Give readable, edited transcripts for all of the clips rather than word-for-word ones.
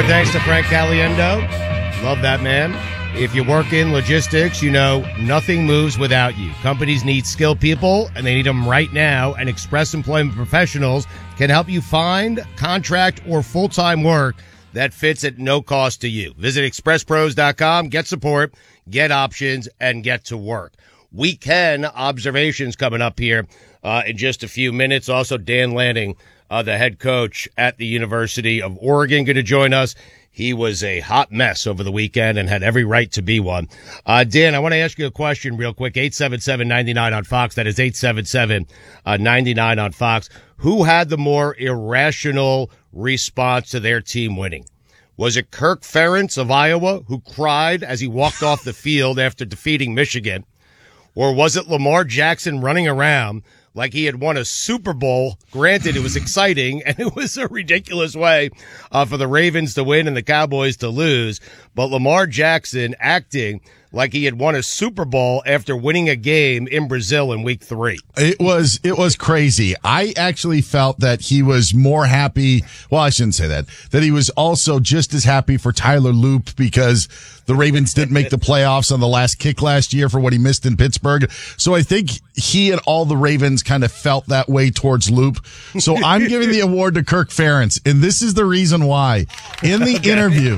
Our thanks to Frank Caliendo. Love that man. If you work in logistics, you know nothing moves without you. Companies need skilled people, and they need them right now, and Express Employment Professionals can help you find contract or full-time work that fits at no cost to you. Visit expresspros.com, get support, get options, and get to work. Weekend observations coming up here in just a few minutes. Also, Dan Lanning, the head coach at the University of Oregon, going to join us. He was a hot mess over the weekend and had every right to be one. Dan, I want to ask you a question real quick. 877-99 on Fox. That is 877-99 on Fox. Who had the more irrational response to their team winning? Was it Kirk Ferentz of Iowa, who cried as he walked off the field after defeating Michigan? Or was it Lamar Jackson running around like he had won a Super Bowl? Granted, it was exciting, and it was a ridiculous way for the Ravens to win and the Cowboys to lose. But Lamar Jackson acting like he had won a Super Bowl after winning a game in Brazil in week 3. It was crazy. I actually felt that he was more happy. Well, I shouldn't say that he was also just as happy for Tyler Loop because the Ravens didn't make the playoffs on the last kick last year for what he missed in Pittsburgh. So I think he and all the Ravens kind of felt that way towards Loop. So I'm giving the award to Kirk Ferentz. And this is the reason why. In the interview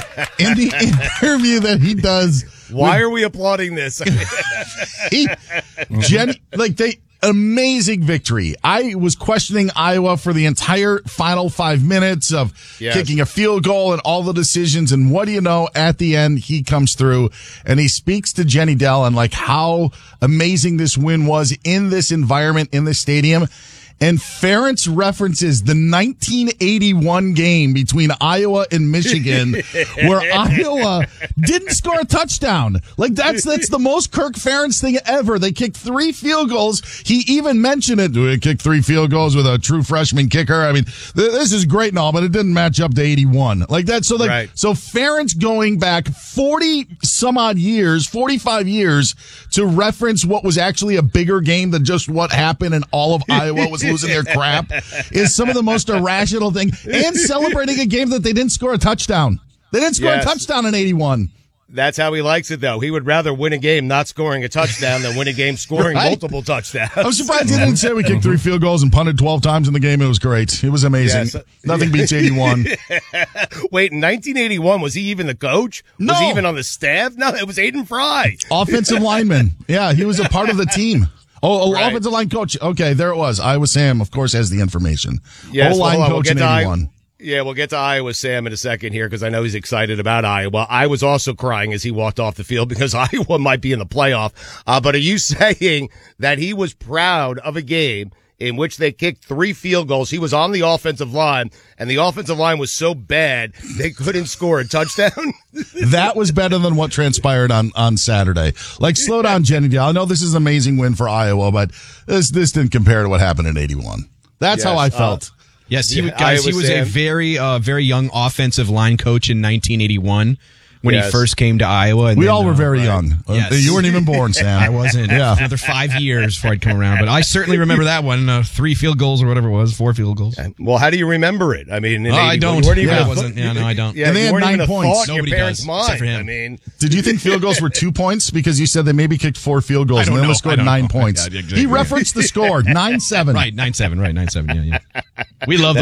that he does. Why are we applauding this? Amazing victory. I was questioning Iowa for the entire final 5 minutes of kicking a field goal and all the decisions. And what do you know? At the end, he comes through and he speaks to Jenny Dell and like how amazing this win was in this environment, in this stadium. And Ferentz references the 1981 game between Iowa and Michigan where Iowa didn't score a touchdown. Like that's the most Kirk Ferentz thing ever. They kicked 3 field goals. He even mentioned it. We kicked 3 field goals with a true freshman kicker. I mean, this is great and all, but it didn't match up to 81. Like that. So right. So Ferentz going back 40 some odd years, 45 years to reference what was actually a bigger game than just what happened and all of Iowa was losing their crap is some of the most irrational thing, and celebrating a game that they didn't score a touchdown. They didn't score a touchdown in 81. That's how he likes it, though. He would rather win a game not scoring a touchdown than win a game scoring multiple touchdowns. I'm surprised he didn't say we kicked 3 field goals and punted 12 times in the game. It was great. It was amazing. Yes. Nothing beats 81. Wait, in 1981, was he even the coach? No. Was he even on the staff? No, it was Aiden Fry. Offensive lineman. Yeah, he was a part of the team. Oh, right. Offensive line coach. Okay, there it was. Iowa Sam, of course, has the information. Yes, O-line coach in 81. We'll get to Iowa Sam in a second here because I know he's excited about Iowa. I was also crying as he walked off the field because Iowa might be in the playoff. But are you saying that he was proud of a game in which they kicked 3 field goals? He was on the offensive line, and the offensive line was so bad they couldn't score a touchdown? That was better than what transpired on Saturday. Like, slow down, Jenny Dell. I know this is an amazing win for Iowa, but this didn't compare to what happened in 81. That's how I felt. Yes, he was a very young offensive line coach in 1981. When he first came to Iowa. And we all were very young. Yes. You weren't even born, Sam. I wasn't. Another 5 years before I'd come around. But I certainly remember that one. 3 field goals or whatever it was. 4 field goals. Well, how do you remember it? I mean, I don't. I and don't. they had 9 points. Nobody your parents' does, mind. Except for him. I mean, did you think field goals were 2 points? Because you said they maybe kicked 4 field goals and they only scored 9 points. He referenced the score, 9-7. Right, 9-7. Right, 9-7. Yeah. We love